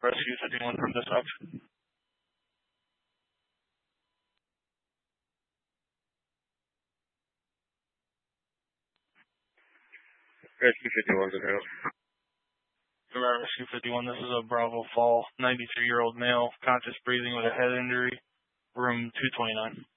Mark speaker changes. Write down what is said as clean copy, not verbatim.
Speaker 1: Rescue 51 from this option.
Speaker 2: Rescue 51's available.
Speaker 1: Rescue 51, this is a Bravo Fall, 93-year-old male, conscious breathing with a head injury, room 229.